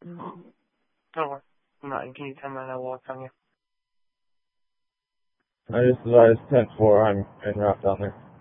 Don't worry. I'm not. Can you tell me I walked on you? I just advised 10-4. I'm en route down there.